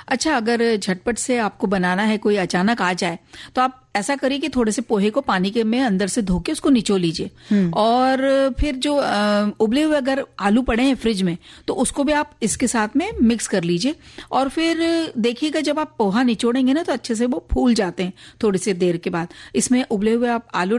अच्छा, अगर झटपट से आपको बनाना है, कोई अचानक आ जाए, तो आप ऐसा करिए कि थोड़े से पोहे को पानी के में अंदर से धो के उसको निचो लीजिए और फिर जो उबले हुए अगर आलू पड़े हैं फ्रिज में तो उसको भी आप इसके साथ में मिक्स कर लीजिए और फिर देखिएगा जब आप पोहा निचोड़ेंगे ना तो अच्छे से वो फूल जाते हैं थोड़ी सी देर के बाद। इसमें उबले हुए आप आलू